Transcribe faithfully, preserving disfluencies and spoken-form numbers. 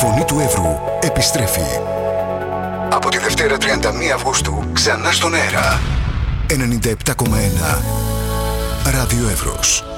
Φωνή του Εύρου επιστρέφει. Από τη Δευτέρα τριάντα μία Αυγούστου ξανά στον αέρα. ενενήντα επτά κόμμα ένα Ράδιο Εύρος.